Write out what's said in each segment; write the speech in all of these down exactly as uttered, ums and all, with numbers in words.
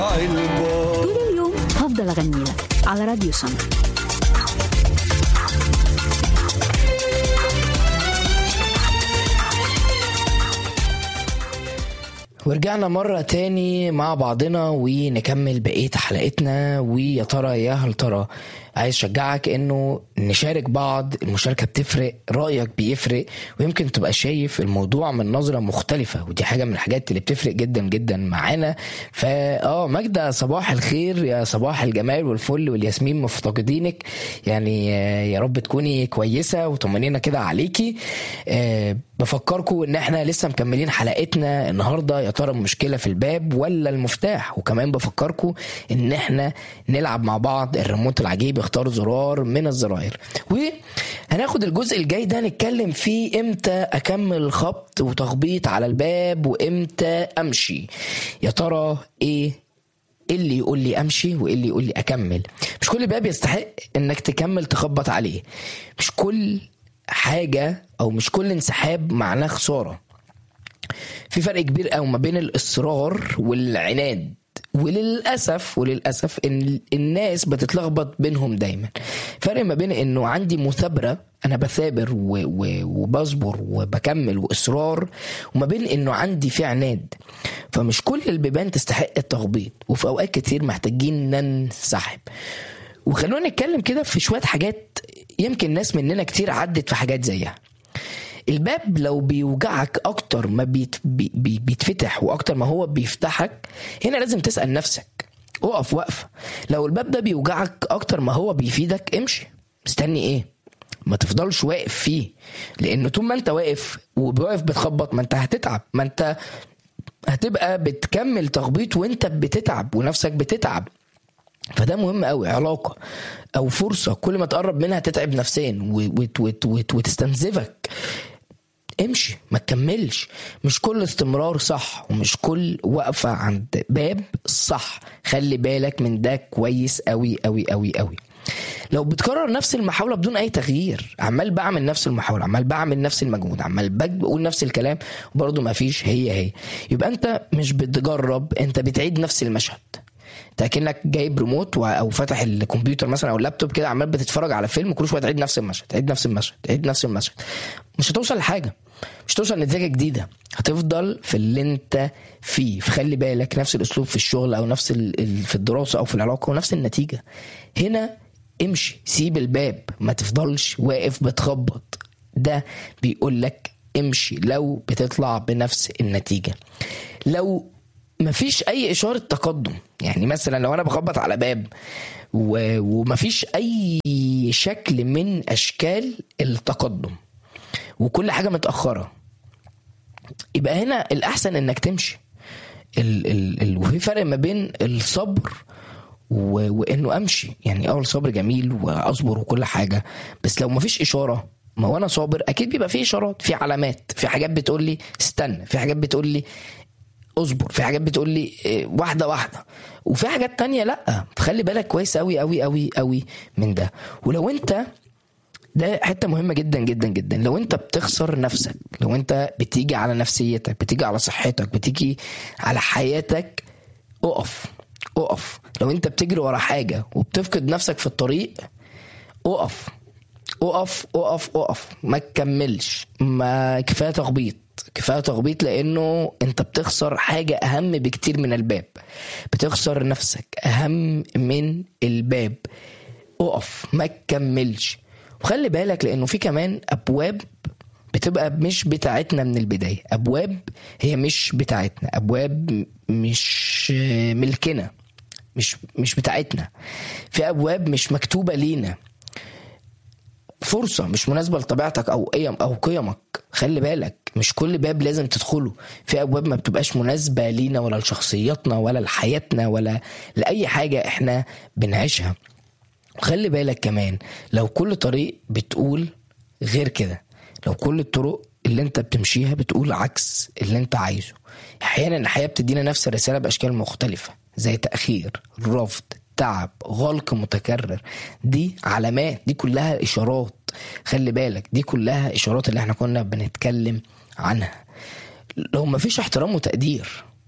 طول اليوم هفضل أغني لك على راديو سمر. ورجعنا مرة تاني مع بعضنا ونكمل بقية حلقتنا. ويا ترى يا هل ترى عايز شجعك انه نشارك بعض. المشاركة بتفرق، رأيك بيفرق، ويمكن تبقى شايف الموضوع من نظرة مختلفة، ودي حاجة من الحاجات اللي بتفرق جدا جدا معانا. فاه ماجدة صباح الخير، يا صباح الجمال والفل والياسمين، مفتقدينك يعني. يا رب تكوني كويسة وطمنينا كده عليكي. أه بفكركم ان احنا لسه مكملين حلقتنا النهاردة، يا ترى المشكلة في الباب ولا المفتاح. وكمان بفكركم ان احنا نلعب مع بعض الريموت العجيب، اختار زرار من الزراير. وهناخد الجزء الجاي ده نتكلم فيه امتى اكمل خبط وتخبيط على الباب وامتى امشي. يا ترى ايه اللي يقول لي امشي وايه اللي يقول لي اكمل؟ مش كل باب يستحق انك تكمل تخبط عليه، مش كل حاجة او مش كل انسحاب معناه خسارة. في فرق كبير قوي ما بين الاصرار والعناد، وللأسف وللأسف إن الناس بتتلخبط بينهم دايما. فرق ما بين إنه عندي مثابرة، أنا بثابر وبصبر وبكمل وإصرار، وما بين إنه عندي في عناد. فمش كل البيبان تستحق التخبيط، وفي أوقات كتير محتاجين ننسحب. وخلونا نتكلم كده في شوية حاجات يمكن ناس مننا كتير عدت في حاجات زيها. الباب لو بيوجعك اكتر ما بيت بي بي بيتفتح واكتر ما هو بيفتحك، هنا لازم تسأل نفسك، اقف وقفة. لو الباب ده بيوجعك اكتر ما هو بيفيدك، امشي. مستني ايه؟ ما تفضلش واقف فيه، لانه طول ما انت واقف وبواقف بتخبط، ما انت هتتعب، ما انت هتبقى بتكمل تخبيط وانت بتتعب ونفسك بتتعب. فده مهم قوي. علاقة او فرصة كل ما تقرب منها تتعب نفسيا وتستنزفك، امشي، ما تكملش. مش كل استمرار صح، ومش كل وقفة عند باب صح. خلي بالك من ده كويس قوي قوي قوي قوي. لو بتكرر نفس المحاولة بدون اي تغيير، عمال بعمل نفس المحاولة، عمال بعمل نفس المجهود، عمال بقول نفس الكلام وبرضه ما فيش، هي هي يبقى انت مش بتجرب، انت بتعيد نفس المشهد. كأنك جايب ريموت او فاتح الكمبيوتر مثلا او اللابتوب كده، عمال بتتفرج على فيلم وكل شويه تعيد نفس المشهد، تعيد نفس المشهد، تعيد نفس المشهد. مش هتوصل لحاجه، مش هتوصل لنتيجه جديده، هتفضل في اللي انت فيه. فخلي بالك، نفس الاسلوب في الشغل او نفس في الدراسه او في العلاقه ونفس النتيجه. هنا امشي، سيب الباب، ما تفضلش واقف بتخبط. ده بيقول لك امشي لو بتطلع بنفس النتيجه. لو مفيش اي اشارة تقدم، يعني مثلا لو انا بخبط على باب ومفيش اي شكل من اشكال التقدم وكل حاجة متأخرة، يبقى هنا الاحسن انك تمشي. ال ال ال وفي فرق ما بين الصبر وانه امشي. يعني اول صبر جميل واصبر وكل حاجة، بس لو مفيش اشارة، ما وانا صابر اكيد بيبقى فيه اشارات، في علامات، في حاجات بتقول لي استنى، في حاجات بتقول لي اصبر، في حاجات بتقول لي واحده واحده، وفي حاجات تانية لا. فخلي بالك كويس قوي قوي قوي قوي من ده. ولو انت، ده حته مهمه جدا جدا جدا، لو انت بتخسر نفسك، لو انت بتيجي على نفسيتك، بتيجي على صحتك، بتيجي على حياتك، اقف اقف. لو انت بتجري ورا حاجه وبتفقد نفسك في الطريق، اقف اقف اقف اقف، ما تكملش. ما كفايه تخبيط، كفايه تخبيط، لانه انت بتخسر حاجه اهم بكتير من الباب. بتخسر نفسك اهم من الباب. اقف، ما تكملش. وخلي بالك، لانه في كمان ابواب بتبقى مش بتاعتنا من البدايه. ابواب هي مش بتاعتنا، ابواب مش ملكنا، مش مش بتاعتنا. في ابواب مش مكتوبه لينا، فرصة مش مناسبة لطبيعتك أو قيم أو قيمك. خلي بالك، مش كل باب لازم تدخله. في أبواب ما بتبقاش مناسبة لينا ولا لشخصياتنا ولا لحياتنا ولا لأي حاجة إحنا بنعيشها. خلي بالك كمان، لو كل طريق بتقول غير كده، لو كل الطرق اللي انت بتمشيها بتقول عكس اللي انت عايزه. أحيانا الحياة بتدينا نفس الرسالة بأشكال مختلفة، زي تأخير، رفض، تعب، غلق متكرر. دي علامات، دي كلها إشارات. خلي بالك، دي كلها إشارات اللي احنا كنا بنتكلم عنها. لو ما فيش احترام وتقدير،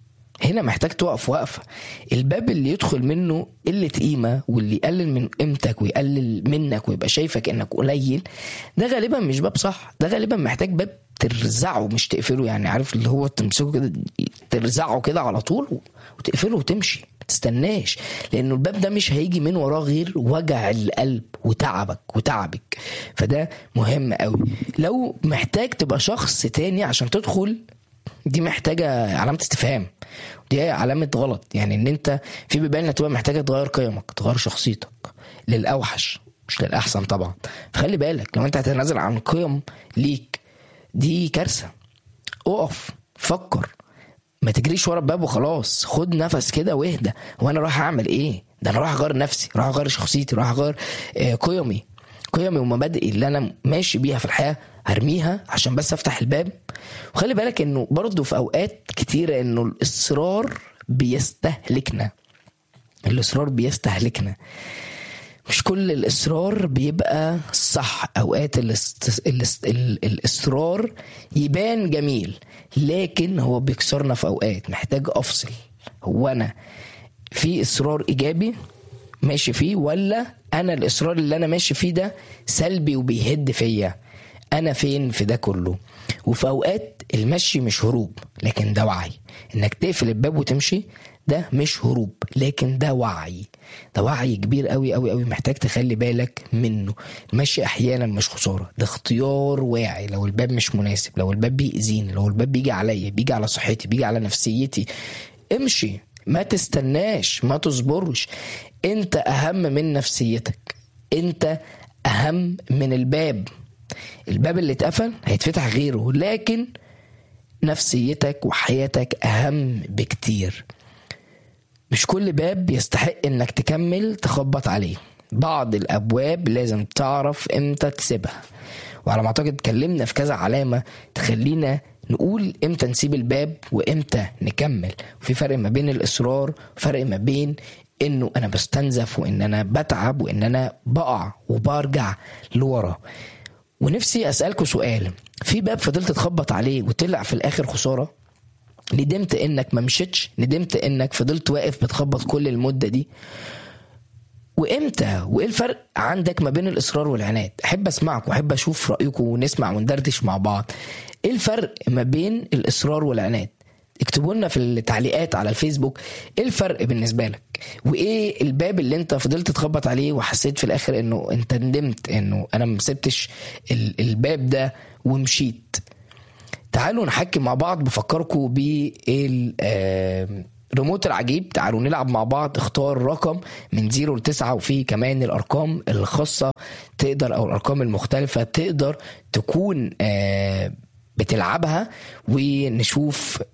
هنا محتاج توقف وقفة. الباب اللي يدخل منه قلة قيمة واللي يقلل من قيمتك ويقلل منك ويبقى شايفك انك قليل، ده غالبا مش باب صح. ده غالبا محتاج باب ترزعه مش تقفله. يعني عارف اللي هو تمسكه كده ترزعه كده على طول وتقفله وتمشي، ما تستناش، لانه الباب ده مش هيجي من وراه غير وجع القلب وتعبك وتعبك. فده مهم قوي. لو محتاج تبقى شخص تاني عشان تدخل، دي محتاجة علامة استفهام، دي علامة غلط. يعني ان انت في بيبان تبقى محتاجة تغير قيمك، تغير شخصيتك للأوحش مش للأحسن طبعا. فخلي بالك لو انت هتنازل عن قيم ليك، دي كارثة. اقف فكر، ما تجريش ورا الباب وخلاص. خد نفس كده واهدى. وانا راح اعمل ايه؟ ده انا راح اغير نفسي، راح اغير شخصيتي، راح اغير آه قيمي قيمي ومبادئي اللي انا ماشي بيها في الحياة هرميها عشان بس افتح الباب. وخلي بالك انه برضو في اوقات كتيرة انه الاصرار بيستهلكنا. الاصرار بيستهلكنا مش كل الاصرار بيبقى صح. اوقات الاست... الاست... الاصرار يبان جميل لكن هو بيكسرنا في اوقات. محتاج افصل، هو انا في اصرار ايجابي ماشي فيه، ولا انا الاصرار اللي انا ماشي فيه ده سلبي وبيهد فيا؟ انا فين في ده كله؟ وفي اوقات المشي مش هروب لكن ده وعي. انك تقفل الباب وتمشي ده مش هروب لكن ده وعي. ده وعي كبير قوي قوي قوي محتاج تخلي بالك منه. المشي احيانا مش خسارة، ده اختيار واعي. لو الباب مش مناسب، لو الباب بيأذيني، لو الباب بيجي عليا، بيجي على صحتي، بيجي على نفسيتي، امشي. ما تستناش، ما تصبرش. انت اهم من نفسيتك، انت اهم من الباب. الباب اللي اتقفل هيتفتح غيره، لكن نفسيتك وحياتك اهم بكتير. مش كل باب يستحق انك تكمل تخبط عليه. بعض الابواب لازم تعرف امتى تسيبها، وعلى ما اعتقد اتكلمنا في كذا علامة تخلينا نقول امتى نسيب الباب وامتى نكمل. وفي فرق ما بين الاصرار وفرق ما بين انه انا بستنزف وان انا بتعب وان انا بقع وبرجع لورا. ونفسي اسألكوا سؤال، في باب فضلت تخبط عليه وطلع في الاخر خسارة؟ ندمت انك ما مشيتش؟ ندمت انك فضلت واقف بتخبط كل المدة دي؟ وامتى؟ وايه الفرق عندك ما بين الاصرار والعناد؟ احب اسمعك واحب اشوف رايكم ونسمع وندردش مع بعض. ايه الفرق ما بين الاصرار والعناد؟ اكتبوا لنا في التعليقات على الفيسبوك ايه الفرق بالنسبه لك، وايه الباب اللي انت فضلت تخبط عليه وحسيت في الاخر انه انت ندمت انه انا ما سبتش الباب ده ومشيت. تعالوا نحكي مع بعض. بفكركم بالريموت العجيب، تعالوا نلعب مع بعض. اختار رقم من زيرو لتسعة، وفي كمان الارقام الخاصة تقدر او الارقام المختلفة تقدر تكون بتلعبها، ونشوف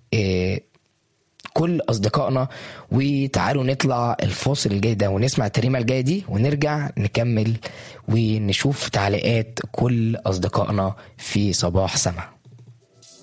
كل اصدقائنا. وتعالوا نطلع الفاصل الجاي ده ونسمع التريمة الجاية دي ونرجع نكمل ونشوف تعليقات كل اصدقائنا في صباح سما.